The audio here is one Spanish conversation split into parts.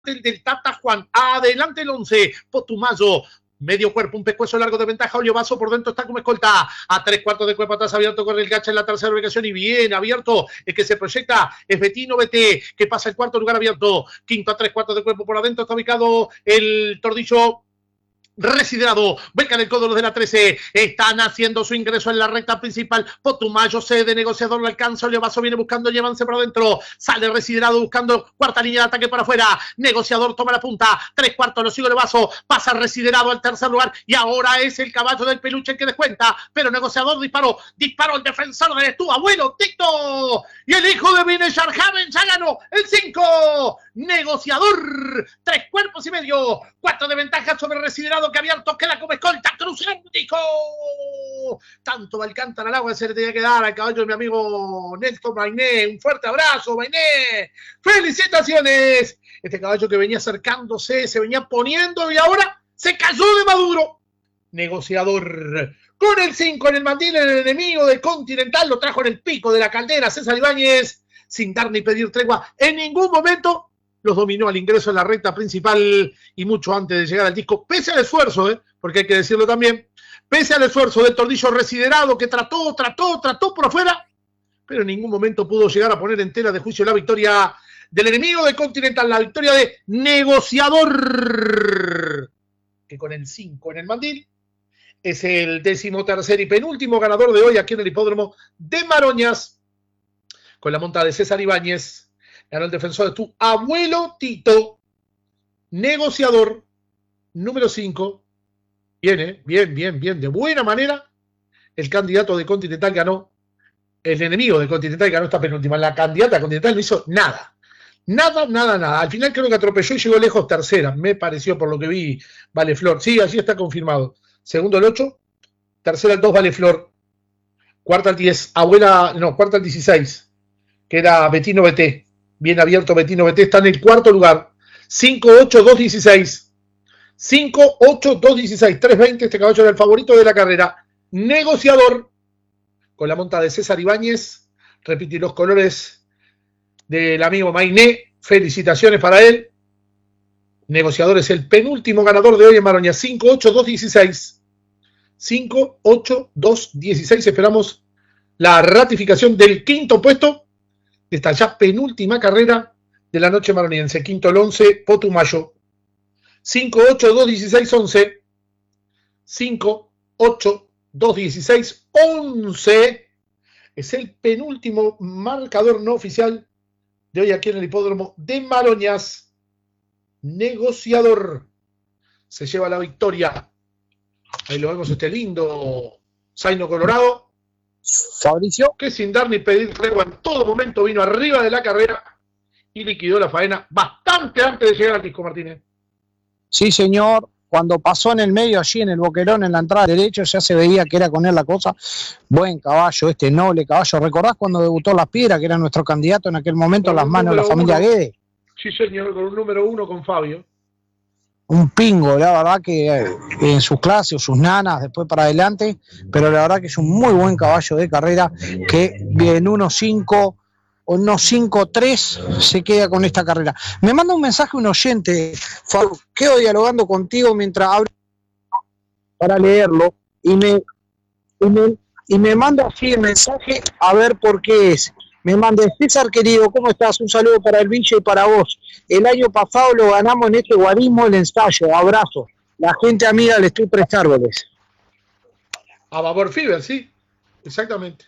el del Tata Juan. Adelante el 11. Potumayo. Medio cuerpo, un pescuezo largo de ventaja. Oliovaso por dentro está como escolta. A 3/4 de cuerpo atrás abierto. Corre el Gacha en la tercera ubicación y bien abierto. El que se proyecta es Betino BT, que pasa el cuarto lugar abierto. Quinto a 3/4 de cuerpo por adentro está ubicado el Tordillo Residerado, beca del codo los de la 13, están haciendo su ingreso en la recta principal. Potumayo de negociador, lo alcanza, Oliovaso viene buscando, llévanse por adentro, sale Residerado buscando cuarta línea de ataque para afuera, negociador toma la punta, 3/4 lo sigue Oliovaso, pasa Residerado al tercer lugar y ahora es el caballo del peluche el que descuenta, pero negociador disparó el defensor de tu abuelo Tito y el hijo de Vine Sharhaven ya ganó el 5, negociador, 3 cuerpos y medio, 4 de ventaja sobre Residerado que abierto queda como escolta, cruzando, tanto Alcántara al agua se le tenía que dar al caballo de mi amigo Néstor Mainé, un fuerte abrazo Mainé, felicitaciones, este caballo que venía acercándose, se venía poniendo y ahora se cayó de maduro, negociador, con el 5 en el mandil, el enemigo de Continental, lo trajo en el pico de la caldera, César Ibáñez, sin dar ni pedir tregua, en ningún momento los dominó al ingreso en la recta principal y mucho antes de llegar al disco, pese al esfuerzo, porque hay que decirlo también, pese al esfuerzo del Tordillo Residerado que trató por afuera, pero en ningún momento pudo llegar a poner en tela de juicio la victoria del enemigo de Continental, la victoria de Negociador, que con el 5 en el mandil es el 13º y penúltimo ganador de hoy aquí en el hipódromo de Maroñas, con la monta de César Ibáñez. Ganó el defensor de tu abuelo Tito, negociador, número 5. Bien, de buena manera. El candidato de Continental ganó, el enemigo de Continental ganó esta penúltima. La candidata de Continental no hizo nada. Nada. Al final creo que atropelló y llegó lejos tercera, me pareció por lo que vi, Valeflor. Sí, allí está confirmado. Segundo el 8, tercera el 2, Valeflor. Cuarta el 10, cuarta el 16, que era Betino BT. Bien abierto Betino BT, está en el cuarto lugar. 5-8-2-16. 5-8-2-16. 3-20, este caballo era el favorito de la carrera. Negociador, con la monta de César Ibáñez. Repite los colores del amigo Mainé. Felicitaciones para él. Negociador es el penúltimo ganador de hoy en Maroña. 5-8-2-16. 5-8-2-16. Esperamos la ratificación del quinto puesto de esta ya penúltima carrera de la noche maroniense. Quinto el 11, Potumayo. 5-8-2-16-11. 5-8-2-16-11. Es el penúltimo marcador no oficial de hoy aquí en el hipódromo de Maroñas. Negociador se lleva la victoria. Ahí lo vemos, este lindo zaino colorado. Fabricio, que sin dar ni pedir tregua en todo momento vino arriba de la carrera y liquidó la faena bastante antes de llegar al disco, Martínez. Sí, señor. Cuando pasó en el medio, allí en el boquerón, en la entrada derecho, ya se veía que era con él la cosa. Buen caballo, este noble caballo. ¿Recordás cuando debutó Las Piedras, que era nuestro candidato en aquel momento, las manos de la familia Guede? Sí, señor, con un número 1 con Fabio. Un pingo, la verdad que en sus clases o sus nanas, después para adelante, pero la verdad que es un muy buen caballo de carrera que en 1.5 o 1.5.3 se queda con esta carrera. Me manda un mensaje un oyente, Faru, quedo dialogando contigo mientras hablo para leerlo y me manda así el mensaje a ver por qué es. Me manda: César querido, ¿cómo estás? Un saludo para el Vinche y para vos. El año pasado lo ganamos en este guarismo el ensayo. Abrazo. La gente amiga le estoy prestándoles. A Babor Fever, sí. Exactamente.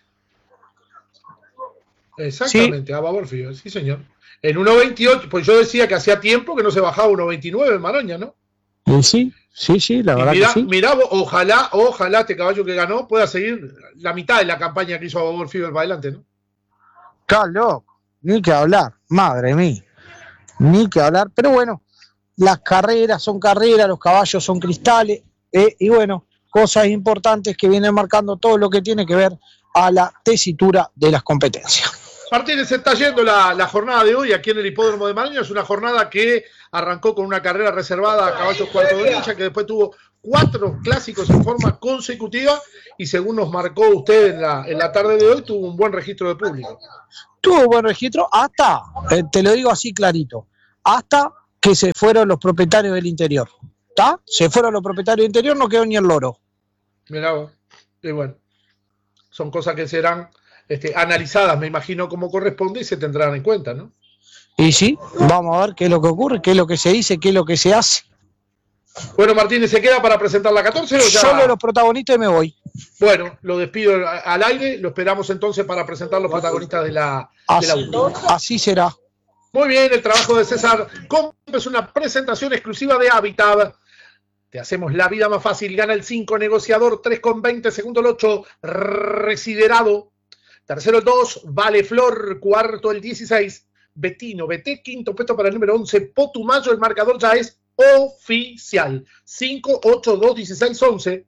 ¿Sí? A Babor Fever, sí, señor. En 1.28, pues yo decía que hacía tiempo que no se bajaba 1.29 en Maroña, ¿no? Sí, la verdad que sí. Mirá, ojalá este caballo que ganó pueda seguir la mitad de la campaña que hizo a Babor Fever para adelante, ¿no? Está loco, ni que hablar, madre mía, ni que hablar, pero bueno, las carreras son carreras, los caballos son cristales, y bueno, cosas importantes que vienen marcando todo lo que tiene que ver a la tesitura de las competencias. Martínez, se está yendo la jornada de hoy aquí en el hipódromo de Maroña. Es una jornada que arrancó con una carrera reservada a caballos cuarto de orilla, que después tuvo 4 clásicos en forma consecutiva y según nos marcó usted en la tarde de hoy, tuvo un buen registro de público. Tuvo buen registro hasta, te lo digo así clarito, hasta que se fueron los propietarios del interior. ¿Está? Se fueron los propietarios del interior, no quedó ni el loro. Mirá vos. Y bueno, son cosas que serán analizadas, me imagino, como corresponde y se tendrán en cuenta, ¿no? Y sí, vamos a ver qué es lo que ocurre, qué es lo que se dice, qué es lo que se hace. Bueno, Martínez, ¿se queda para presentar la 14 o ya? Solo los protagonistas y me voy. Bueno, lo despido al aire, lo esperamos entonces para presentar los protagonistas de la última. Así será. Muy bien, el trabajo de César Comp es una presentación exclusiva de Habitat. Te hacemos la vida más fácil. Gana el 5, negociador 3,20. Segundo el 8, residerado. Tercero el 2, Vale Flor. Cuarto el 16, Betino BT. Quinto puesto para el número 11, Potumayo. El marcador ya es oficial. 5, 8, 2, 16, 11.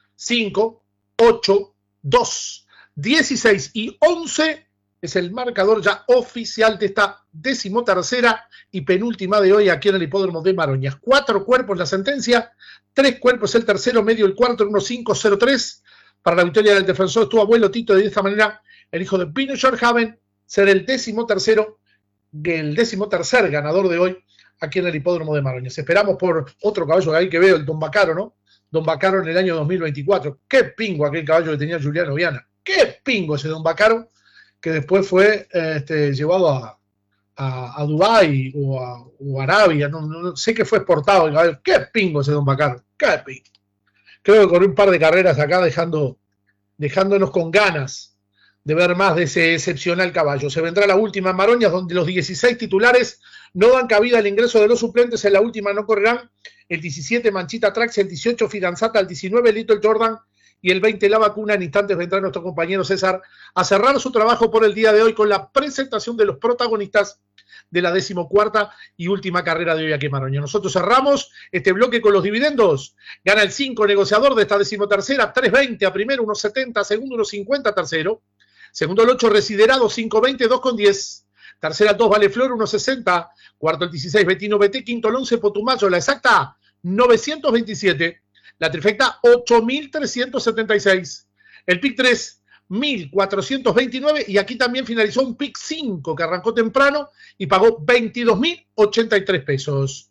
5, 8, 2, 16 y 11 es el marcador ya oficial de esta 13ª y penúltima de hoy aquí en el hipódromo de Maroñas. 4 cuerpos la sentencia, 3 cuerpos el tercero, medio el cuarto, 1-5-0-3. Para la victoria del defensor tu abuelo Tito, de esta manera el hijo de Pino Schorhaven será el 13º ganador de hoy aquí en el hipódromo de Maroñas. Esperamos por otro caballo ahí que veo, el Don Bacaro, ¿no? Don Bacaro en el año 2024. Qué pingo aquel caballo que tenía Juliano Viana. Qué pingo ese Don Bacaro, que después fue llevado a Dubái o a Arabia. No sé que fue exportado el caballo. Qué pingo ese Don Bacaro. Qué pingo. Creo que corrió un par de carreras acá dejándonos con ganas de ver más de ese excepcional caballo. Se vendrá la última en Maroñas, donde los 16 titulares no dan cabida al ingreso de los suplentes. En la última no correrán el 17 Manchita Trax, el 18 Fidanzata, el 19 Little Jordan y el 20 La Vacuna. En instantes vendrá nuestro compañero César a cerrar su trabajo por el día de hoy con la presentación de los protagonistas de la 14ª y última carrera de hoy aquí en Maroña. Nosotros cerramos este bloque con los dividendos. Gana el 5, negociador de esta 13ª, 3.20 a primero, 1.70, segundo 1.50, tercero. Segundo el 8, residerado, 5.20, 2.10. Tercera 2, Vale Flor, 1.60. Cuarto el 16, Betino BT. Quinto el 11, Potumayo. La exacta, 927. La trifecta, 8.376. El pick 3, 1.429. Y aquí también finalizó un pick 5 que arrancó temprano y pagó 22.083 pesos.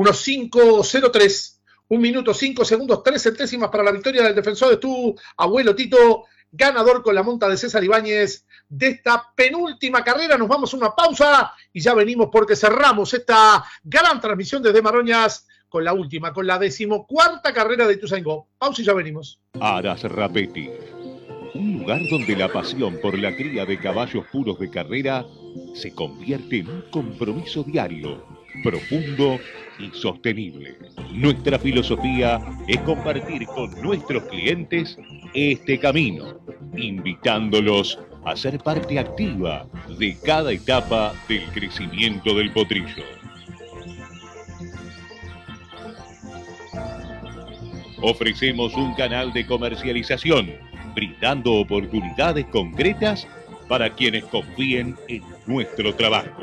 1.503. 1 minuto 5 segundos 3 centésimas para la victoria del defensor de tu abuelo Tito, ganador con la monta de César Ibáñez de esta penúltima carrera. Nos vamos a una pausa y ya venimos porque cerramos esta gran transmisión desde Maroñas con la última, con la 14ª carrera de Ituzaingó. Pausa y ya venimos. Aras Rapetti, un lugar donde la pasión por la cría de caballos puros de carrera se convierte en un compromiso diario, profundo y sostenible. Nuestra filosofía es compartir con nuestros clientes este camino, invitándolos a ser parte activa de cada etapa del crecimiento del potrillo. Ofrecemos un canal de comercialización, brindando oportunidades concretas para quienes confíen en nuestro trabajo.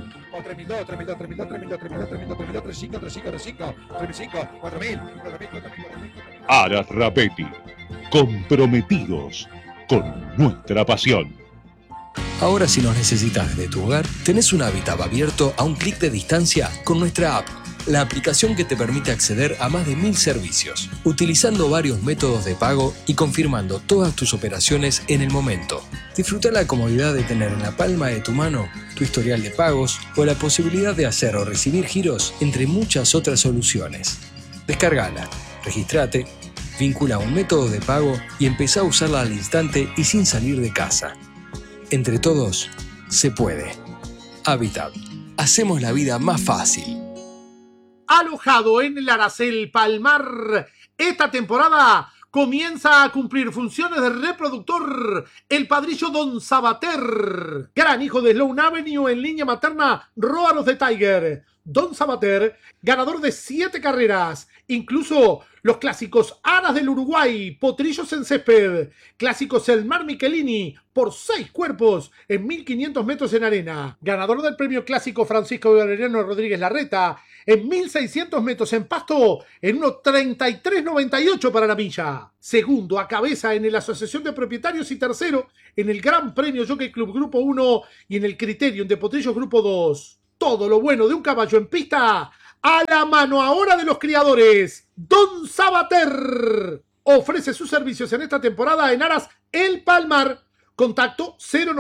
Aras Rapetti, comprometidos con nuestra pasión. Ahora, si nos necesitas desde tu hogar, tenés un Habitat abierto a un clic de distancia con nuestra app, la aplicación que te permite acceder a más de 1000 servicios, utilizando varios métodos de pago y confirmando todas tus operaciones en el momento. Disfruta la comodidad de tener en la palma de tu mano tu historial de pagos o la posibilidad de hacer o recibir giros, entre muchas otras soluciones. Descárgala, regístrate, vincula un método de pago y empezá a usarla al instante y sin salir de casa. Entre todos, se puede. Habitat. Hacemos la vida más fácil. Alojado en el Aracel Palmar, esta temporada comienza a cumplir funciones de reproductor el padrillo Don Sabater, gran hijo de Sloan Avenue en línea materna Róanos de Tiger. Don Sabater, ganador de 7 carreras, incluso los clásicos Aras del Uruguay, Potrillos en Césped, clásicos El Mar Michelini, por 6 cuerpos en 1500 metros en arena, ganador del premio clásico Francisco Valeriano Rodríguez Larreta, en 1600 metros en pasto, en 1.3398 para la milla. Segundo a cabeza en la Asociación de Propietarios y tercero en el Gran Premio Jockey Club Grupo 1 y en el Criterium de Potrillos Grupo 2. Todo lo bueno de un caballo en pista a la mano ahora de los criadores. Don Sabater ofrece sus servicios en esta temporada en Aras El Palmar. Contacto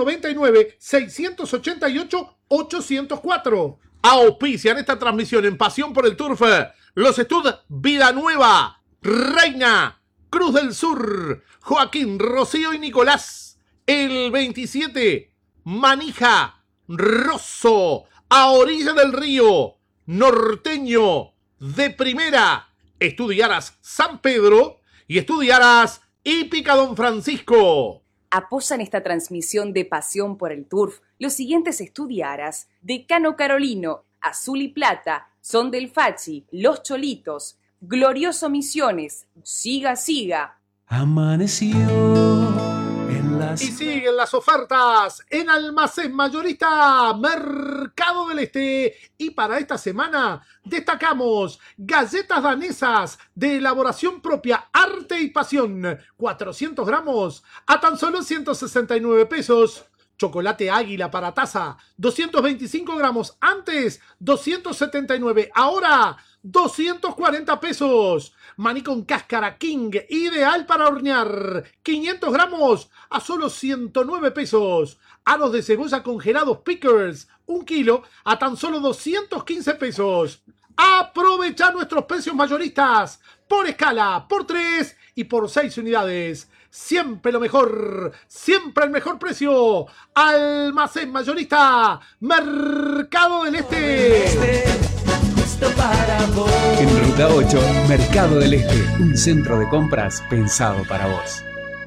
099-688-804. Auspician esta transmisión en Pasión por el Turf los Estud Vida Nueva, Reina, Cruz del Sur, Joaquín, Rocío y Nicolás. El 27, Manija, Rosso, a orilla del río, Norteño, de Primera, Estudiaras San Pedro y Estudiaras Hípica Don Francisco. Apoyan esta transmisión de Pasión por el Turf los siguientes Estudiaras: Decano Carolino, Azul y Plata, Son del Fachi, Los Cholitos, Glorioso Misiones, Siga. Amaneció en las... Y siguen las ofertas en Almacén Mayorista Mercado del Este. Y para esta semana destacamos galletas danesas de elaboración propia, arte y pasión, 400 gramos a tan solo 169 pesos. Chocolate Águila para taza, 225 gramos, antes 279, ahora 240 pesos. Maní con cáscara King, ideal para hornear, 500 gramos a solo 109 pesos. Aros de cebolla congelados Pickers, 1 kilo a tan solo 215 pesos. Aprovecha nuestros precios mayoristas por escala, por 3 y por 6 unidades. Siempre lo mejor, siempre el mejor precio. Almacén Mayorista Mercado del Este. En Ruta 8, Mercado del Este, un centro de compras pensado para vos.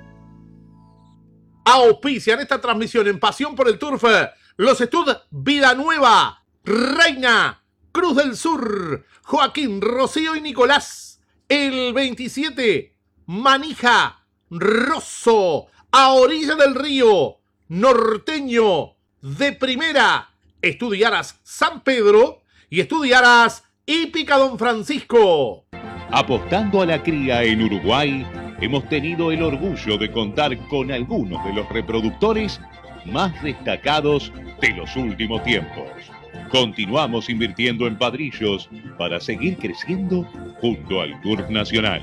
Auspician esta transmisión en Pasión por el Turf los Estud Vida Nueva, Reina, Cruz del Sur, Joaquín, Rocío y Nicolás. El 27, Manija, Rosso, a orilla del río, Norteño, de Primera, Estudiaras San Pedro y Estudiaras Hípica Don Francisco. Apostando a la cría en Uruguay, hemos tenido el orgullo de contar con algunos de los reproductores más destacados de los últimos tiempos. Continuamos invirtiendo en padrillos para seguir creciendo junto al Turf Nacional.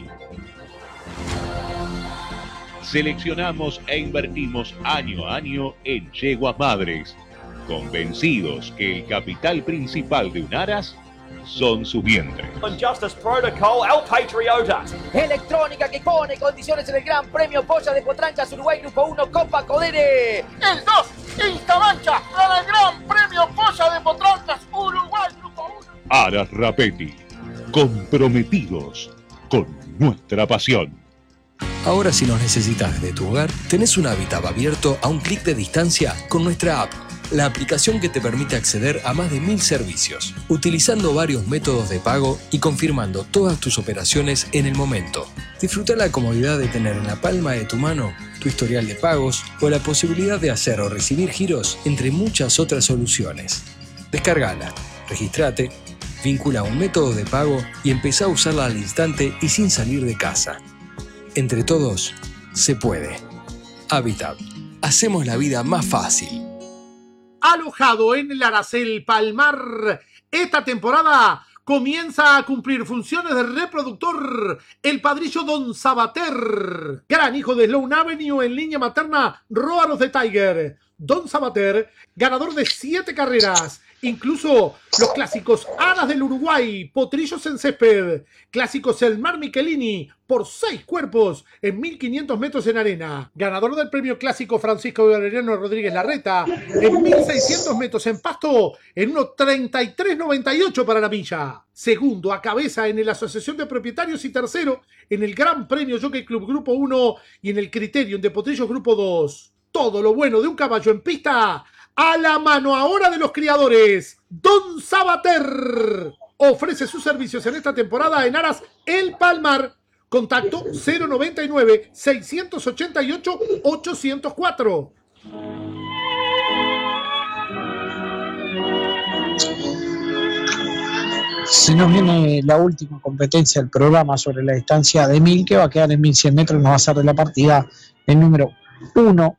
Seleccionamos e invertimos año a año en yeguas madres, convencidos que el capital principal de un aras son sus vientres. On Justice Protocol, El Patriota. Electrónica que pone condiciones en el Gran Premio Polla de Potrancas Uruguay Grupo 1 Copa Codere. El 2, Instamancha, para el Gran Premio Polla de Potrancas Uruguay Grupo 1. Aras Rapetti, comprometidos con nuestra pasión. Ahora si nos necesitas desde tu hogar, tenés un hábitat abierto a un clic de distancia con nuestra app, la aplicación que te permite acceder a más de 1000 servicios, utilizando varios métodos de pago y confirmando todas tus operaciones en el momento. Disfruta la comodidad de tener en la palma de tu mano tu historial de pagos o la posibilidad de hacer o recibir giros, entre muchas otras soluciones. Descárgala, registrate, vincula un método de pago y empezá a usarla al instante y sin salir de casa. Entre todos, se puede. Habitat. Hacemos la vida más fácil. Alojado en el Aracel Palmar, esta temporada comienza a cumplir funciones de reproductor el padrillo Don Sabater, gran hijo de Sloan Avenue en línea materna Róaros de Tiger. Don Sabater, ganador de 7 carreras, incluso los clásicos Aras del Uruguay, Potrillos en Césped, clásicos El Mar Michelini, por 6 cuerpos en 1500 metros en arena, ganador del premio clásico Francisco Valeriano Rodríguez Larreta, en 1600 metros en pasto, en 1:33.98 para la milla, segundo a cabeza en la Asociación de Propietarios y tercero en el Gran Premio Jockey Club Grupo 1 y en el Criterium de Potrillos Grupo 2. Todo lo bueno de un caballo en pista a la mano ahora de los criadores. Don Sabater ofrece sus servicios en esta temporada en Aras El Palmar. Contacto 099-688-804. Se nos viene la última competencia del programa sobre la distancia de 1000, que va a quedar en 1100 metros. Nos va a hacer de la partida el número 1,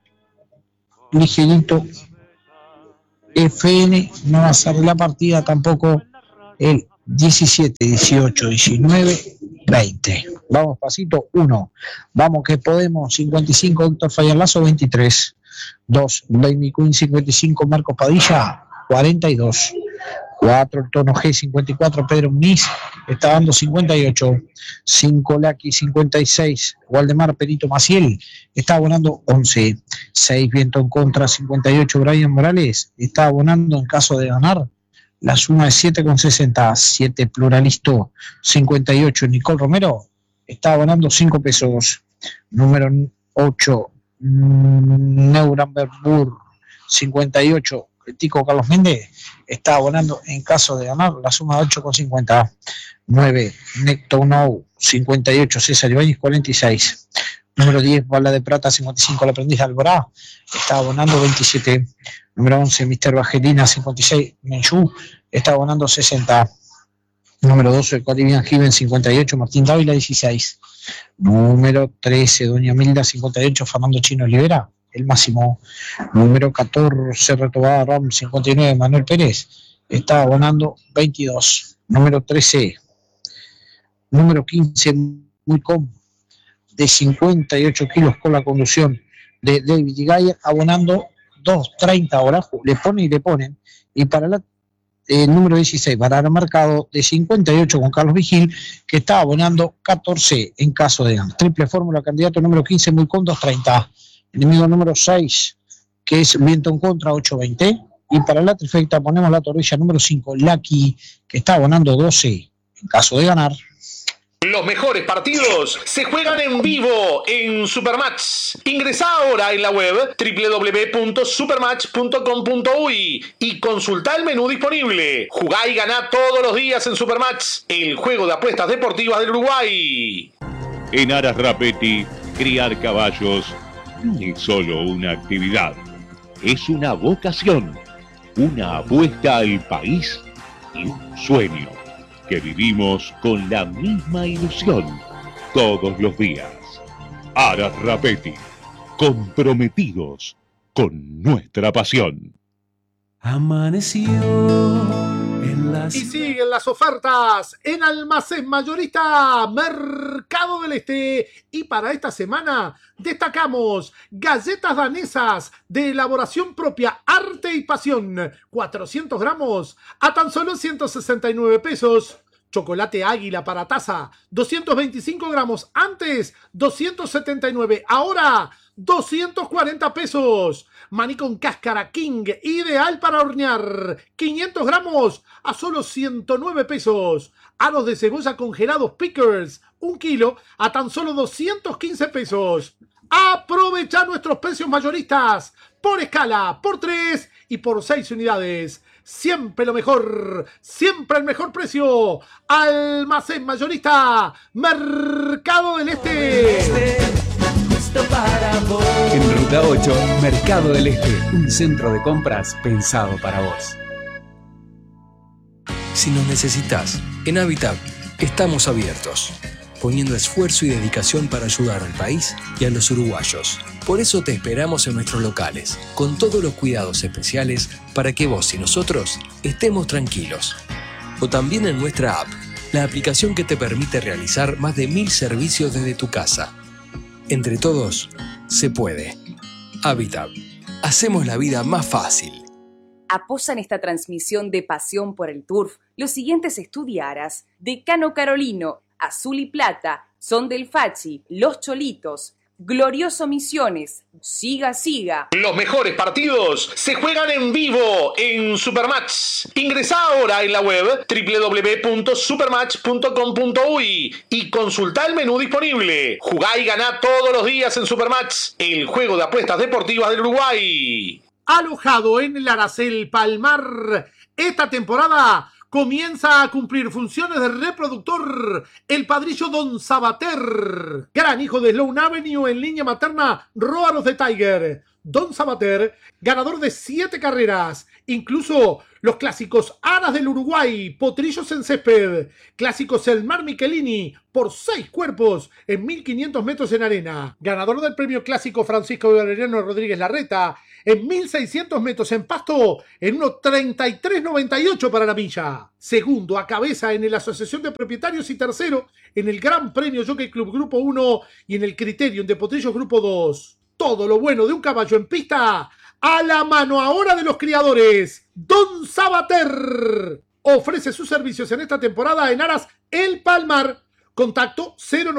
ligerito FN. No va a ser de la partida tampoco el 17, 18, 19, 20. Vamos, pasito 1. Vamos que podemos. 55, Héctor Fallarlazo, 23. 2, Blamey Queen, 55, Marcos Padilla, 42. 4, el Tono G, 54, Pedro Muniz, está dando 58. 5, Laki, 56, Waldemar Perito Maciel, está abonando 11. 6, Viento en Contra, 58, Brian Morales, está abonando en caso de ganar. La suma es 7,60. 7, Pluralisto, 58, Nicole Romero, está abonando 5 pesos. Número 8, Neurenberg, 58, el Tico Carlos Méndez, está abonando en caso de ganar la suma de 8,50. 9, Necto No, 58, César Ibáñez, 46. Número 10, Bala de Plata, 55, El Aprendiz de Alborá, está abonando 27. Número 11, Mr. Bajelina, 56, Menchú, está abonando 60. Número 12, Colivian Given, 58, Martín Dávila, 16. Número 13, Doña Milda, 58, Fernando Chino Olivera, el máximo. Número 14, Retobada Ram, 59, Manuel Pérez, está abonando 22. Número 13, número 15, muy cómodo, de 58 kilos con la conducción de David Gayer, abonando 2.30 ahora, le ponen y le ponen. Y para el número 16, para el marcado de 58 con Carlos Vigil, que está abonando 14 en caso de ganar. Triple fórmula, candidato número 15, muy con 2.30. Enemigo número 6, que es Viento en Contra, 8.20. Y para la trifecta ponemos la torrilla número 5, Lucky, que está abonando 12 en caso de ganar. Los mejores partidos se juegan en vivo en Supermatch. Ingresá ahora en la web www.supermatch.com.uy y consultá el menú disponible. Jugá y ganá todos los días en Supermatch, el juego de apuestas deportivas del Uruguay. En Aras Rapetti, criar caballos no es solo una actividad, es una vocación, una apuesta al país y un sueño que vivimos con la misma ilusión todos los días. Aras Rapetti, comprometidos con nuestra pasión. Amaneció en las... Y siguen las ofertas en Almacén Mayorista Mercado del Este. Y para esta semana destacamos galletas danesas de elaboración propia, arte y pasión, 400 gramos a tan solo 169 pesos. Chocolate Águila para taza, 225 gramos, antes 279, ahora 240 pesos. Maní con cáscara King, ideal para hornear, 500 gramos a solo 109 pesos. Aros de cebolla congelados Pickers, 1 kilo a tan solo 215 pesos. Aprovecha nuestros precios mayoristas por escala, por 3 y por 6 unidades. Siempre lo mejor, siempre el mejor precio. Almacén Mayorista Mercado del Este. En Ruta 8, Mercado del Este, un centro de compras pensado para vos. Si nos necesitas, en Habitat estamos abiertos, poniendo esfuerzo y dedicación para ayudar al país y a los uruguayos. Por eso te esperamos en nuestros locales, con todos los cuidados especiales para que vos y nosotros estemos tranquilos. O también en nuestra app, la aplicación que te permite realizar más de 1000 servicios desde tu casa. Entre todos, se puede. Habitat. Hacemos la vida más fácil. Apoyan esta transmisión de Pasión por el Turf los siguientes estudiaras: Decano Carolino, Azul y Plata, Son del Fachi, Los Cholitos, Glorioso Misiones, Siga Siga. Los mejores partidos se juegan en vivo en Supermatch. Ingresá ahora en la web www.supermatch.com.uy y consultá el menú disponible. Jugá y ganá todos los días en Supermatch, el juego de apuestas deportivas del Uruguay. Alojado en el Aracel Palmar, esta temporada comienza a cumplir funciones de reproductor el padrillo Don Sabater, gran hijo de Sloan Avenue en línea materna Roaros de Tiger. Don Sabater, ganador de 7 carreras, incluso los clásicos Aras del Uruguay, Potrillos en Césped, clásicos El Mar Michelini, por 6 cuerpos en 1500 metros en arena, ganador del premio clásico Francisco Valeriano Rodríguez Larreta, en 1600 metros en pasto, en 1.33.98 para la milla. Segundo a cabeza en la Asociación de Propietarios y tercero en el Gran Premio Jockey Club Grupo 1 y en el Criterium de Potrillos Grupo 2. Todo lo bueno de un caballo en pista, a la mano ahora de los criadores. Don Sabater ofrece sus servicios en esta temporada en Aras El Palmar. Contacto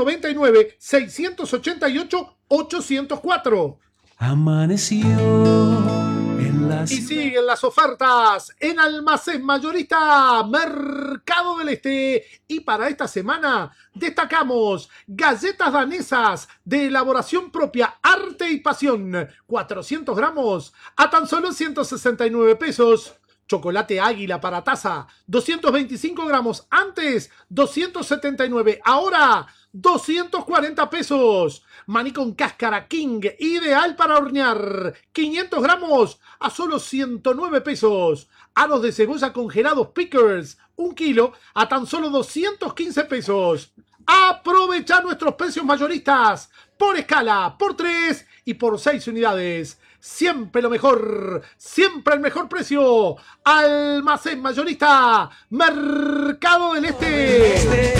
099-688-804. Amaneció en la... Y siguen las ofertas en Almacén Mayorista Mercado del Este. Y para esta semana destacamos galletas danesas de elaboración propia, arte y pasión, 400 gramos a tan solo 169 pesos. Chocolate Águila para taza, 225 gramos, antes 279, ahora 240 pesos. Maní con cáscara King, ideal para hornear, 500 gramos a solo 109 pesos. Aros de cebolla congelados Pickers, 1 kilo a tan solo 215 pesos. Aprovecha nuestros precios mayoristas por escala, por 3 y por 6 unidades. Siempre lo mejor, siempre el mejor precio. Almacén Mayorista Mercado del Este.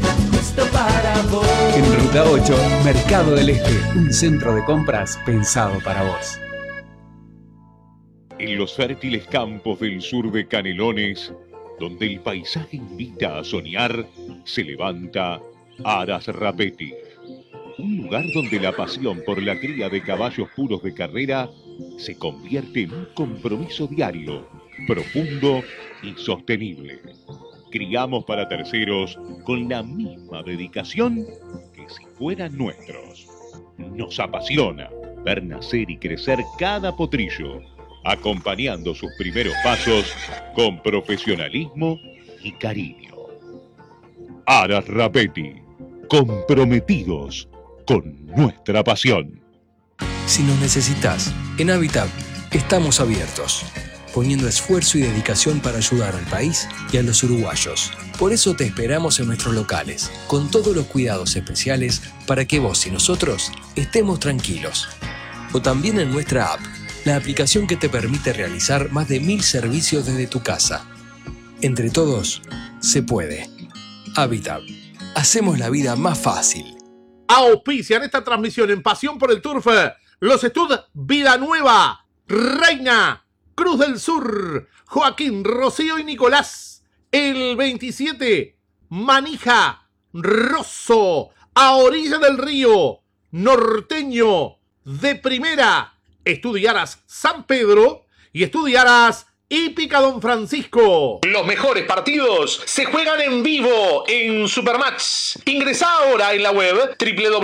En Ruta 8, Mercado del Este, un centro de compras pensado para vos. En los fértiles campos del sur de Canelones, donde el paisaje invita a soñar, se levanta Aras Rapetti. Un lugar donde la pasión por la cría de caballos puros de carrera se convierte en un compromiso diario, profundo y sostenible. Criamos para terceros con la misma dedicación que si fueran nuestros. Nos apasiona ver nacer y crecer cada potrillo, acompañando sus primeros pasos con profesionalismo y cariño. Aras Rapetti, comprometidos con nuestra pasión. Si nos necesitas, en Habitat estamos abiertos, poniendo esfuerzo y dedicación para ayudar al país y a los uruguayos. Por eso te esperamos en nuestros locales, con todos los cuidados especiales para que vos y nosotros estemos tranquilos. O también en nuestra app, la aplicación que te permite realizar más de 1000 servicios desde tu casa. Entre todos, se puede. Habitat. Hacemos la vida más fácil. Auspician esta transmisión en Pasión por el Turf los Stud Vida Nueva, Reina, Cruz del Sur, Joaquín, Rocío y Nicolás. El 27, Manija, Rosso, a orilla del río, Norteño, de primera, Estudiaras San Pedro y Estudiaras Hípica Don Francisco. Los mejores partidos se juegan en vivo en Supermatch. Ingresá ahora en la web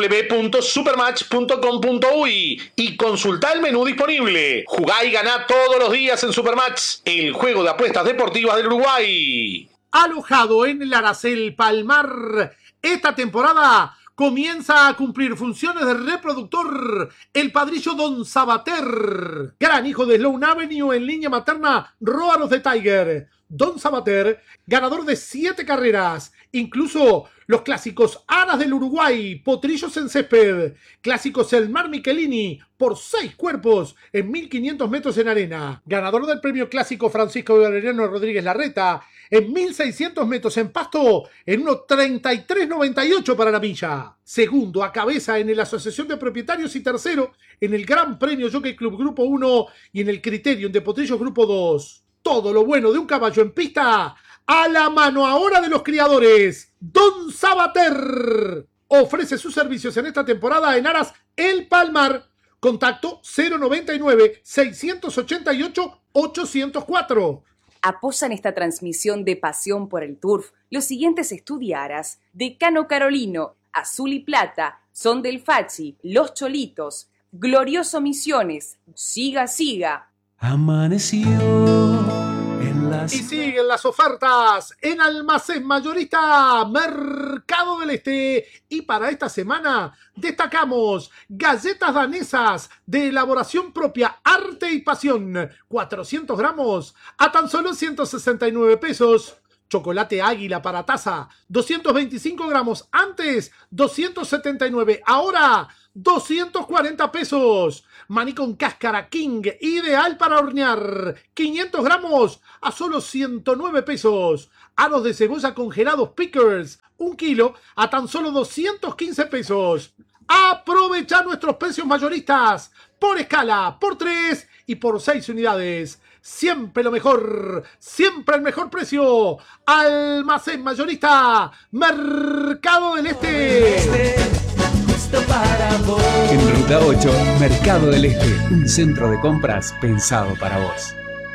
www.supermatch.com.uy y consultá el menú disponible. Jugá y ganá todos los días en Supermatch, el juego de apuestas deportivas del Uruguay. Alojado en el Aracel Palmar, esta temporada comienza a cumplir funciones de reproductor el padrillo Don Sabater, gran hijo de Sloan Avenue en línea materna Róaros de Tiger. Don Sabater, ganador de 7 carreras, incluso los clásicos Aras del Uruguay, Potrillos en Césped, clásicos El Mar Michelini, por 6 cuerpos en 1500 metros en arena, ganador del premio clásico Francisco Valeriano Rodríguez Larreta, en 1600 metros en pasto, en 1.33.98 para la milla. Segundo a cabeza en la Asociación de Propietarios y tercero en el Gran Premio Jockey Club Grupo 1 y en el Criterium de Potrillos Grupo 2. Todo lo bueno de un caballo en pista, a la mano ahora de los criadores. Don Sabater ofrece sus servicios en esta temporada en Aras El Palmar. Contacto 099-688-804. Apoyan esta transmisión de Pasión por el Turf los siguientes Estudiaras: Decano Carolino, Azul y Plata, Son del Fachi, Los Cholitos, Glorioso Misiones, Siga Siga. Amaneció en Y siguen las ofertas en Almacén Mayorista Mercado del Este. Y para esta semana destacamos galletas danesas de elaboración propia, arte y pasión. 400 gramos a tan solo 169 pesos. Chocolate Águila para taza, 225 gramos. Antes, 279. Ahora, 240 pesos. Maní con cáscara King, ideal para hornear. 500 gramos a solo 109 pesos. Aros de cebolla congelados Pickers, 1 kilo a tan solo 215 pesos. Aprovecha nuestros precios mayoristas por escala, por 3 y por 6 unidades. Siempre lo mejor, siempre el mejor precio. Almacén Mayorista Mercado del Este. En Ruta 8, Mercado del Este, un centro de compras pensado para vos.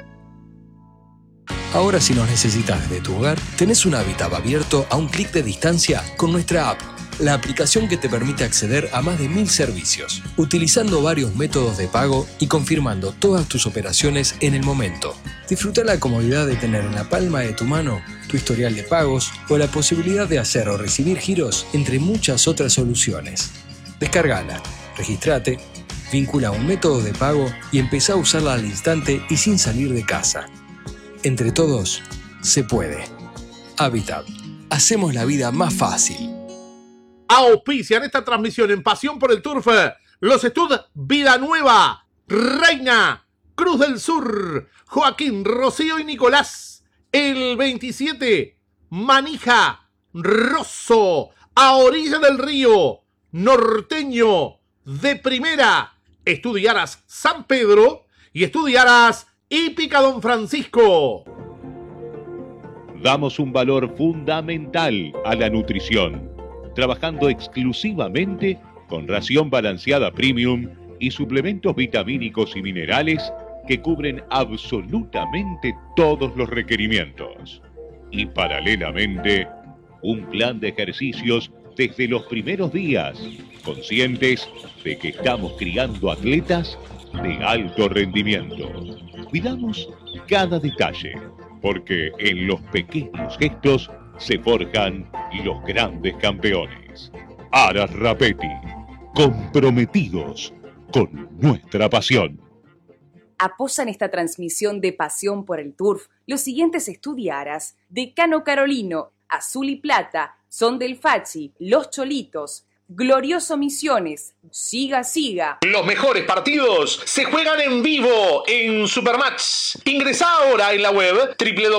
Ahora si nos necesitas desde tu hogar, tenés un hábitat abierto a un clic de distancia con nuestra app, la aplicación que te permite acceder a más de 1000 servicios, utilizando varios métodos de pago y confirmando todas tus operaciones en el momento. Disfruta la comodidad de tener en la palma de tu mano tu historial de pagos o la posibilidad de hacer o recibir giros, entre muchas otras soluciones. Descárgala, registrate, vincula un método de pago y empezá a usarla al instante y sin salir de casa. Entre todos, se puede. Habitat. Hacemos la vida más fácil. Auspician esta transmisión en Pasión por el Turf los Estud Vida Nueva, Reina, Cruz del Sur, Joaquín, Rocío y Nicolás. El 27, Manija, Rosso, a orilla del río, Norteño, de Primera, Estudiaras San Pedro y Estudiaras Hípica Don Francisco. Damos un valor fundamental a la nutrición, trabajando exclusivamente con ración balanceada premium y suplementos vitamínicos y minerales que cubren absolutamente todos los requerimientos. Y paralelamente, un plan de ejercicios desde los primeros días, conscientes de que estamos criando atletas de alto rendimiento. Cuidamos cada detalle, porque en los pequeños gestos se forjan los grandes campeones. Aras Rapetti, comprometidos con nuestra pasión. Apoyan esta transmisión de Pasión por el Turf los siguientes estudiaras: Decano Carolino, Azul y Plata, Son del Fachi, Los Cholitos, Glorioso Misiones, Siga Siga. Los mejores partidos se juegan en vivo en Supermatch. Ingresá ahora en la web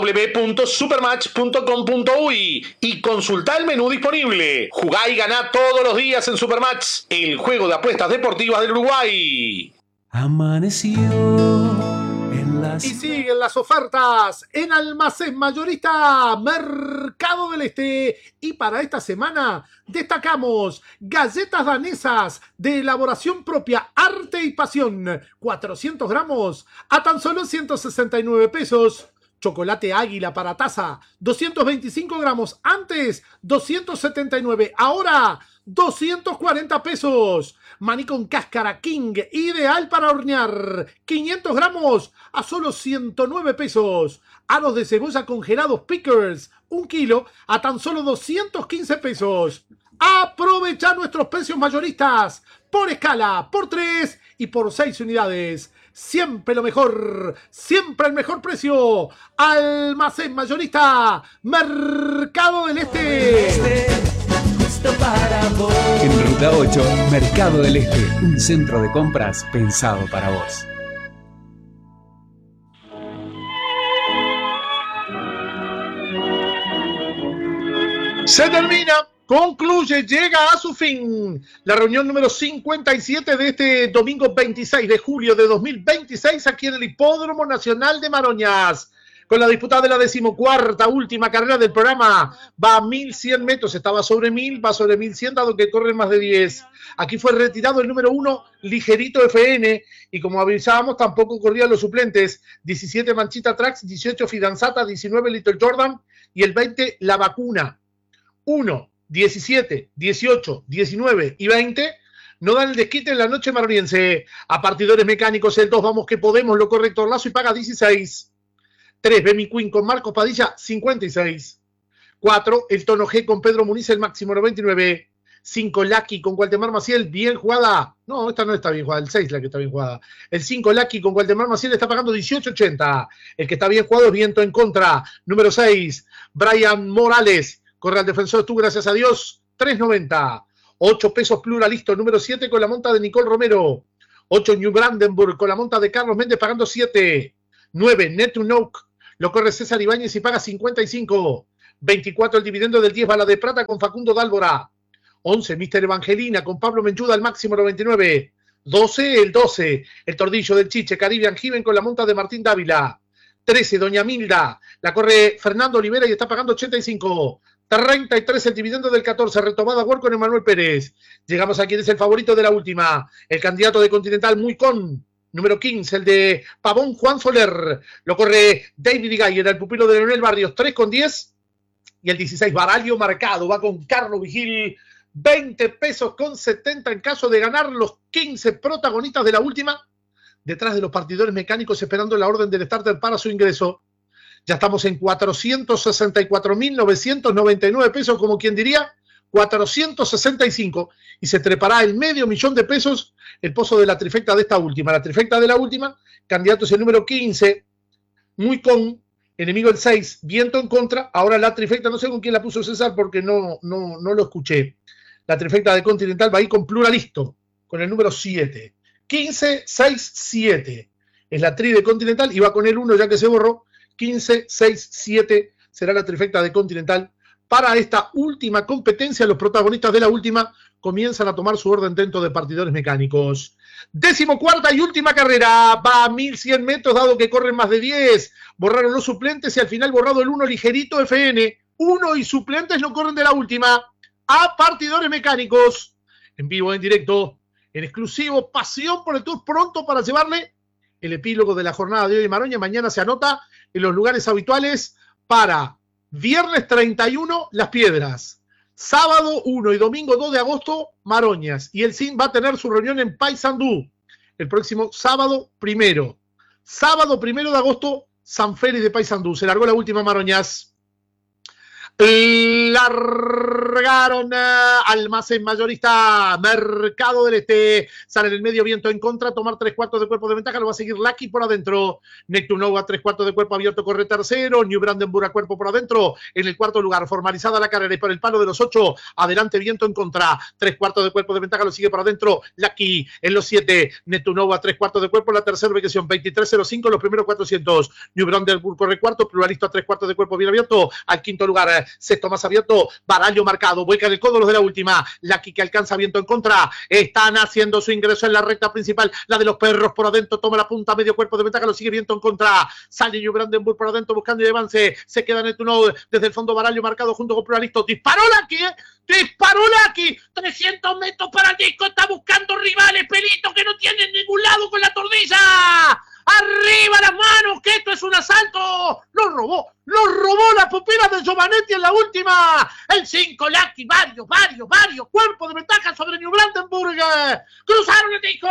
www.supermatch.com.uy y consultá el menú disponible. Jugá y ganá todos los días en Supermatch, el juego de apuestas deportivas del Uruguay. Amaneció en las... Y siguen las ofertas en Almacén Mayorista Mercado del Este. Y para esta semana destacamos galletas danesas de elaboración propia, arte y pasión. 400 gramos a tan solo 169 pesos. Chocolate Águila para taza, 225 gramos. Antes, 279. Ahora, 240 pesos. Maní con cáscara King, ideal para hornear. 500 gramos a solo 109 pesos. Aros de cebolla congelados Pickers, 1 kilo a tan solo 215 pesos. Aprovecha nuestros precios mayoristas por escala, por 3 y por 6 unidades. Siempre lo mejor, siempre el mejor precio. Almacén Mayorista Mercado del Este. En Ruta 8, Mercado del Este, un centro de compras pensado para vos. Se termina, concluye, llega a su fin la reunión número 57 de este domingo 26 de julio de 2026 aquí en el Hipódromo Nacional de Maroñas. Con la disputa de la 14ª última carrera del programa, va a 1100 metros, estaba sobre 1000, va sobre 1100, dado que corren más de 10. Aquí fue retirado el número 1, Ligerito FN, y como avisábamos, tampoco corrían los suplentes: 17 Manchita Trax, 18 Fidanzata, 19 Little Jordan y el 20 La Vacuna. 1, 17, 18, 19 y 20 no dan el desquite en la noche maroniense. A partidores mecánicos, el 2, vamos que podemos, lo correcto, Lazo y paga 16. 3, Bemi Queen con Marcos Padilla, 56. 4, el Tono G con Pedro Muniz, el máximo 99. 5, Lucky con Waldemar Maciel, bien jugada. No, esta no está bien jugada, el 6 la que está bien jugada. El 5, Lucky con Waldemar Maciel está pagando 18.80. El que está bien jugado es Viento en Contra. Número 6, Brian Morales, corre al defensor tú, gracias a Dios, 3.90. 8 pesos Pluralisto, número 7 con la monta de Nicole Romero. 8, New Brandenburg con la monta de Carlos Méndez pagando 7. 9, Netunoke, lo corre César Ibáñez y paga 55. 24, el dividendo del 10, Bala de Plata con Facundo Dálvora. 11, Mr. Evangelina con Pablo Menchuda al máximo 99. 12, el 12, el Tordillo del Chiche, Caribbean Given con la monta de Martín Dávila. 13, Doña Milda, la corre Fernando Olivera y está pagando 85. 33, el dividendo del 14, retomada World con Emanuel Pérez. Llegamos a quien es el favorito de la última, el candidato de Continental muy con número 15, el de Pavón Juan Soler, lo corre David Igayer, el pupilo de Leonel Barrios, 3.10, y el 16, Baralio Marcado, va con Carlos Vigil, 20 pesos con 70 en caso de ganar los 15 protagonistas de la última, detrás de los partidores mecánicos esperando la orden del starter para su ingreso. Ya estamos en 464.999 pesos, como quien diría, 465, y se trepará el $500,000 de pesos el pozo de la trifecta de esta última. La trifecta de la última, candidato es el número 15, muy con, enemigo el 6, Viento en Contra. Ahora la trifecta, no sé con quién la puso César porque no lo escuché. La trifecta de Continental va a ir con Pluralisto, con el número 7. 15, 6, 7. Es la tri de Continental y va con el 1 ya que se borró. 15, 6, 7 será la trifecta de Continental. Para esta última competencia, los protagonistas de la última comienzan a tomar su orden dentro de partidores mecánicos. 14ª y última carrera, va a 1100 metros, dado que corren más de 10. Borraron los suplentes y al final borrado el 1 ligerito FN. 1 y suplentes no corren de la última. A partidores mecánicos, en vivo, en directo, en exclusivo, Pasión por el Tour, pronto para llevarle el epílogo de la jornada de hoy en Maroña. Mañana se anota en los lugares habituales para viernes 31, Las Piedras, sábado 1 y domingo 2 de agosto, Maroñas, y el CIN va a tener su reunión en Paysandú el próximo sábado 1 de agosto, San Félix de Paysandú. Se largó la última, Maroñas. Largaron Almacén Mayorista, Mercado del Este, sale en el medio, Viento en Contra, tomar 3/4 de cuerpo de ventaja, lo va a seguir Lucky por adentro. Neptuno a 3/4 de cuerpo abierto, corre tercero. New Brandenburg a cuerpo por adentro, en el cuarto lugar, formalizada la carrera y por el palo de los 8, adelante Viento en Contra, 3/4 de cuerpo de ventaja, lo sigue por adentro Lucky en los 7, Neptuno a 3/4 de cuerpo, la tercera ubicación, 23.05, los primeros 400. New Brandenburg corre cuarto, Pluralisto a 3/4 de cuerpo bien abierto, al quinto lugar, sexto más abierto, Barallo Marcado, vuelca en el codo los de la última, Lucky que alcanza Viento en Contra, están haciendo su ingreso en la recta principal, la de los perros por adentro, toma la punta, medio cuerpo de ventaja, lo sigue Viento en Contra, sale New Brandenburg por adentro buscando el avance, se queda en el túnel desde el fondo, Barallo Marcado junto con Pluralisto, disparó Lucky, disparó Lucky, 300 metros para el disco, está buscando rivales, Pelito que no tiene en ningún lado con la tordilla. ¡Arriba las manos! ¡Que esto es un asalto! ¡Lo robó la pupila de Giovanetti en la última! El 5, Lucky, varios, cuerpos de ventaja sobre New Brandenburg. ¡Cruzaron el disco!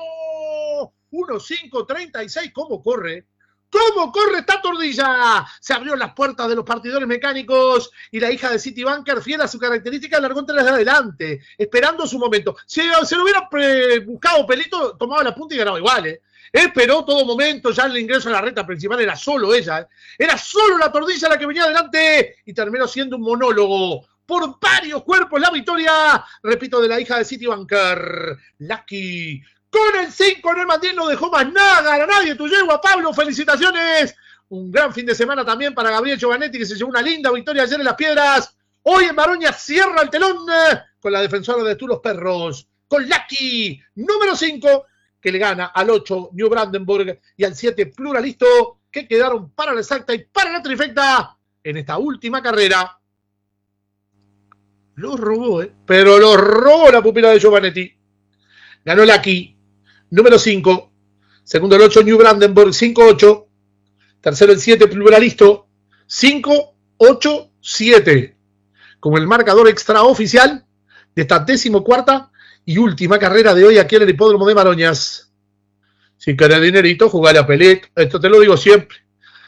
1.5.36, ¿cómo corre? ¿Cómo corre esta tordilla? Se abrió las puertas de los partidores mecánicos y la hija de Citibanker, fiel a su característica, largó entre las de adelante, esperando su momento. Si se lo hubiera buscado Pelito, tomaba la punta y ganaba igual, ¿eh? Esperó todo momento, ya el ingreso a la recta principal era solo ella, ¿eh? Era solo la tordilla la que venía adelante y terminó siendo un monólogo. Por varios cuerpos la victoria, repito, de la hija de Citibanker, Lucky. Con el 5 en el mandil no dejó más nada a nadie, tu yegua, Pablo, felicitaciones. Un gran fin de semana también para Gabriel Giovanetti, que se llevó una linda victoria ayer en Las Piedras. Hoy en Maroña cierra el telón con la defensora de Tú los Perros, con Lucky, número 5, que le gana al 8 New Brandenburg y al 7 Pluralisto, que quedaron para la exacta y para la trifecta en esta última carrera. Los robó, pero los robó la pupila de Giovanetti. Ganó Lucky, número 5. Segundo el 8 New Brandenburg, 5-8. Tercero el 7 Pluralisto, 5-8-7. Como el marcador extraoficial de esta 14ª y última carrera de hoy aquí en el hipódromo de Maroñas. Si querés dinerito, jugale a Pelé. Esto te lo digo siempre.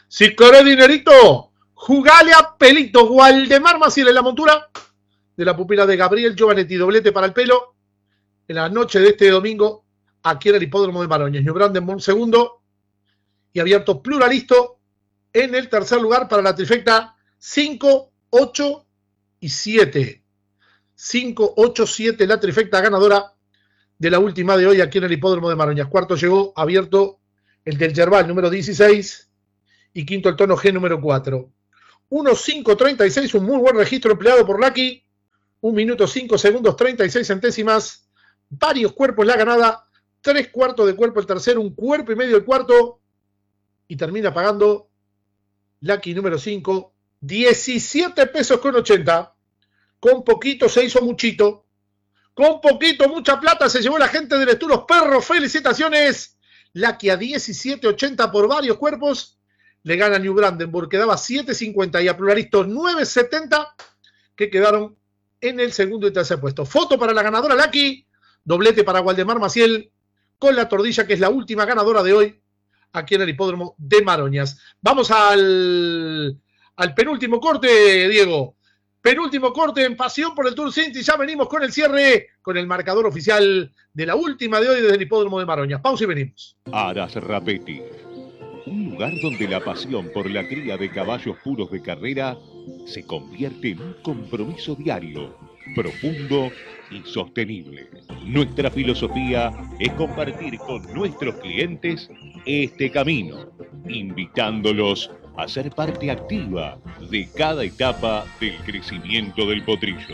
Si querés dinerito, jugale a pelito. Waldemar Maciel en la montura de la pupila de Gabriel Giovanetti. Doblete para el pelo en la noche de este domingo aquí en el hipódromo de Maroñas. New Brandenburg segundo y abierto pluralisto en el tercer lugar para la trifecta 5, 8 y 7. 5, 8, 7 la trifecta ganadora de la última de hoy aquí en el hipódromo de Maroñas. Cuarto llegó abierto el del Yerbal número 16 y quinto el tono G número 4. 1:5:36, un muy buen registro empleado por Lucky. 1 minuto 5 segundos 36 centésimas. Varios cuerpos la ganada. 3/4 de cuerpo el tercero, 1 cuerpo y medio el cuarto. Y termina pagando Lucky número 5, 17 pesos con 80. Con poquito se hizo muchito. Con poquito, mucha plata se llevó la gente del Estulos Perros. Felicitaciones. Lucky a 17.80 por varios cuerpos. Le gana a New Brandenburg, que daba 7.50 y a Pluralisto 9.70, que quedaron en el segundo y tercer puesto. Foto para la ganadora Lucky. Doblete para Waldemar Maciel con la tordilla, que es la última ganadora de hoy aquí en el hipódromo de Maroñas. Vamos al penúltimo corte, Diego. Penúltimo corte en Pasión por el Tour Cinti. Ya venimos con el cierre, con el marcador oficial de la última de hoy desde el hipódromo de Maroñas. Pausa y venimos. Aras Rapetti, un lugar donde la pasión por la cría de caballos puros de carrera se convierte en un compromiso diario, profundo y sostenible. Nuestra filosofía es compartir con nuestros clientes este camino, invitándolos a ser parte activa de cada etapa del crecimiento del potrillo.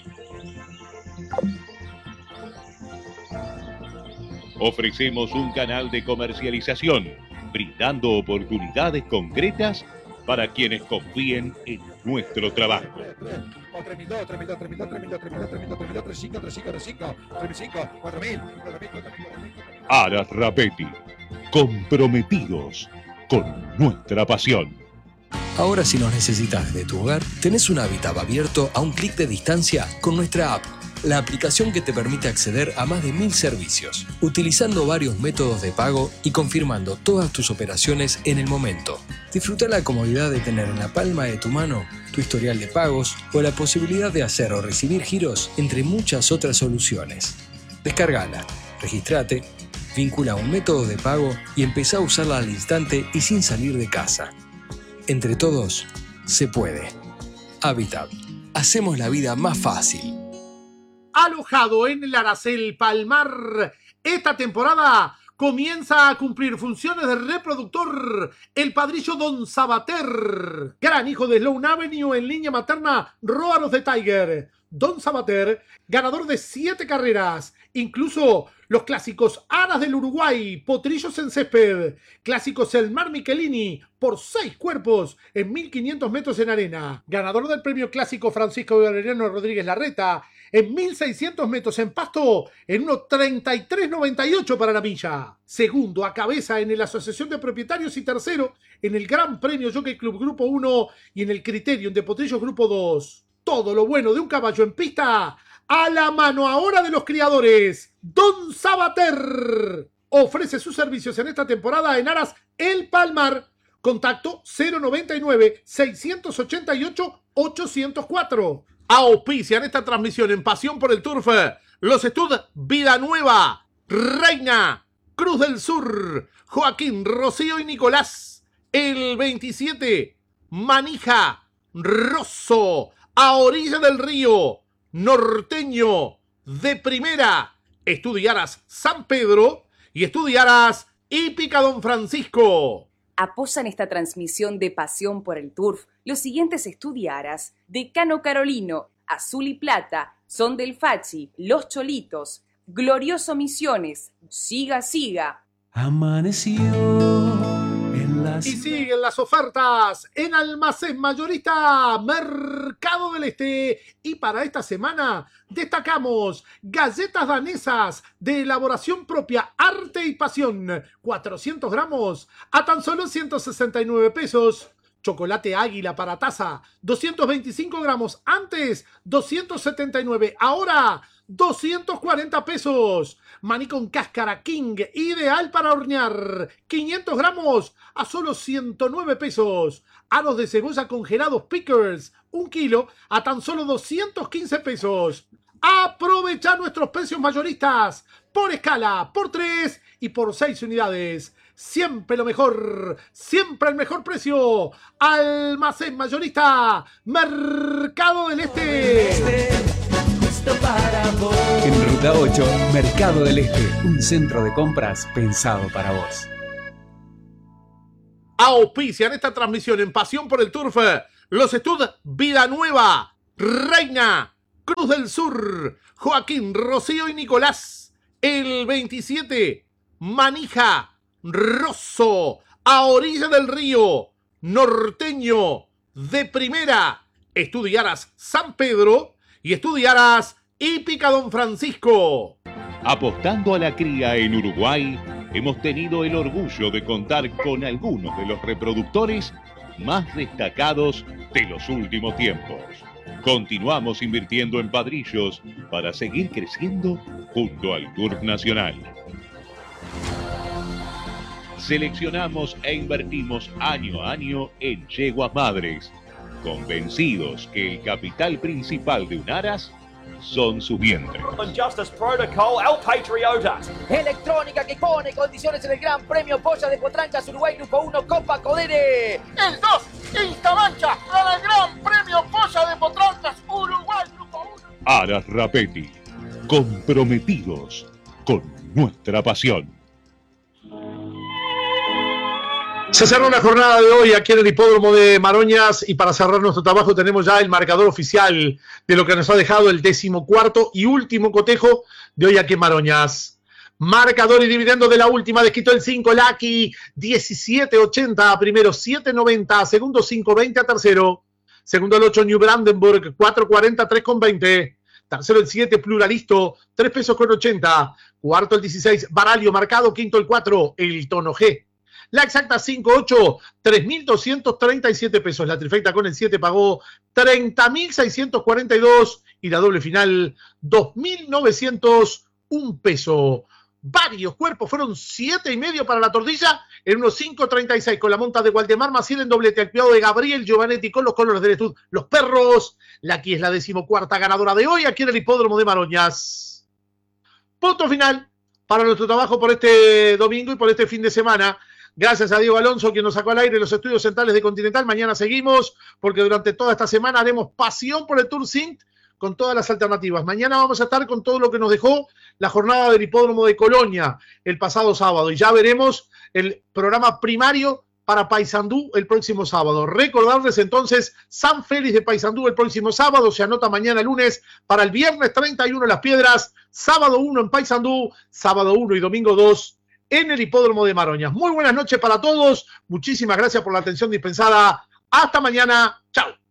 Ofrecemos un canal de comercialización, brindando oportunidades concretas para quienes confíen en nuestro trabajo. Aras Rapetti, comprometidos con nuestra pasión. Ahora, si nos necesitas de tu hogar, tenés un hábitat abierto a un clic de distancia con nuestra app, la aplicación que te permite acceder a más de 1000 servicios, utilizando varios métodos de pago y confirmando todas tus operaciones en el momento. Disfruta la comodidad de tener en la palma de tu mano tu historial de pagos o la posibilidad de hacer o recibir giros, entre muchas otras soluciones. Descárgala, registrate, vincula un método de pago y empezá a usarla al instante y sin salir de casa. Entre todos, se puede. Habitat. Hacemos la vida más fácil. Alojado en el Aracel Palmar, esta temporada comienza a cumplir funciones de reproductor el padrillo Don Sabater, gran hijo de Sloan Avenue en línea materna Roar of the Tiger. Don Sabater, ganador de 7 carreras, incluso los clásicos Aras del Uruguay, Potrillos en Césped, clásicos El Mar Michelini, por 6 cuerpos en 1500 metros en arena, ganador del premio clásico Francisco Valeriano Rodríguez Larreta, en 1600 metros en pasto, en 1:33.98 para la milla. Segundo a cabeza en la Asociación de Propietarios y tercero en el Gran Premio Jockey Club Grupo 1 y en el Criterium de Potrillos Grupo 2. Todo lo bueno de un caballo en pista, a la mano ahora de los criadores. Don Sabater ofrece sus servicios en esta temporada en Aras El Palmar. Contacto 099-688-804. Auspician esta transmisión en Pasión por el Turf los Stud Vida Nueva, Reina, Cruz del Sur, Joaquín, Rocío y Nicolás. El 27, Manija, Rosso, a orilla del río, Norteño, de primera, Estudiaras San Pedro y Estudiaras Hípica Don Francisco. Apoyan esta transmisión de Pasión por el Turf los siguientes Estudiaras: Decano Carolino, Azul y Plata, Son del Fachi, Los Cholitos, Glorioso Misiones, Siga Siga. Amaneció en las... Y siguen las ofertas en Almacén Mayorista Mercado del Este. Y para esta semana destacamos galletas danesas de elaboración propia, arte y pasión, 400 gramos a tan solo 169 pesos. Chocolate Águila para taza, 225 gramos, antes 279, ahora 240 pesos. Maní con cáscara King, ideal para hornear, 500 gramos a solo 109 pesos. Aros de cebolla congelados Pickers, 1 kilo a tan solo 215 pesos. Aprovecha nuestros precios mayoristas por escala, por 3 y por 6 unidades. Siempre lo mejor, siempre el mejor precio. Almacén mayorista, Mercado del Este. En Ruta 8, Mercado del Este, un centro de compras pensado para vos. Auspician esta transmisión en Pasión por el Turf los Estud Vida Nueva, Reina, Cruz del Sur, Joaquín, Rocío y Nicolás. El 27, Manija, Rosso, a orilla del río, Norteño, de Primera, Estudiaras San Pedro y Estudiaras Hípica Don Francisco. Apostando a la cría en Uruguay, hemos tenido el orgullo de contar con algunos de los reproductores más destacados de los últimos tiempos. Continuamos invirtiendo en padrillos para seguir creciendo junto al Turf Nacional. Seleccionamos e invertimos año a año en yeguas madres, convencidos que el capital principal de un aras son sus vientres. Justice Protocol, El Patriota. Electrónica que pone condiciones en el Gran Premio Polla de Potrancas Uruguay Grupo 1 Copa Codere. El 2, Instamancha, gana el Gran Premio Polla de Potrancas Uruguay Grupo 1. Aras Rapetti, comprometidos con nuestra pasión. Se cerró la jornada de hoy aquí en el hipódromo de Maroñas y para cerrar nuestro trabajo tenemos ya el marcador oficial de lo que nos ha dejado el 14º y último cotejo de hoy aquí en Maroñas. Marcador y dividendo de la última, desquitó el 5, Lucky, 17.80 a primero, 7.90 a segundo, 5.20 a tercero. Segundo el 8, New Brandenburg, 4.40, 3.20. Tercero el 7, Pluralisto, 3 pesos con 80. Cuarto el 16, Baralio marcado. Quinto el 4, el Tono G. La exacta 5-8, 3.237 pesos. La trifecta con el 7 pagó 30.642 y la doble final 2.901 pesos. Varios cuerpos, fueron 7.5 para la tortilla en unos 5.36 con la monta de Waldemar Maciel en doblete activado de Gabriel Giovanetti con los colores del Estud. Los perros, la aquí es la 14ª ganadora de hoy aquí en el hipódromo de Maroñas. Punto final para nuestro trabajo por este domingo y por este fin de semana. Gracias a Diego Alonso, quien nos sacó al aire los estudios centrales de Continental. Mañana seguimos, porque durante toda esta semana haremos pasión por el Tour Sint con todas las alternativas. Mañana vamos a estar con todo lo que nos dejó la jornada del hipódromo de Colonia el pasado sábado. Y ya veremos el programa primario para Paysandú el próximo sábado. Recordarles entonces, San Félix de Paysandú el próximo sábado. Se anota mañana lunes para el viernes 31 en Las Piedras, sábado 1 en Paysandú, sábado 1 y domingo 2 en el hipódromo de Maroñas. Muy buenas noches para todos. Muchísimas gracias por la atención dispensada. Hasta mañana. Chao.